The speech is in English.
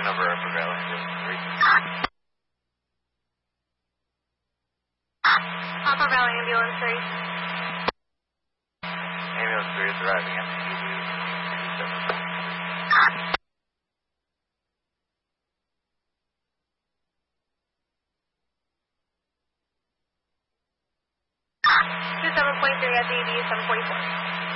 turn over Upper Valley Ambulance 3. Upper Valley Ambulance 3. Ambulance 3 is arriving at the ED 7.3 at the ED 744.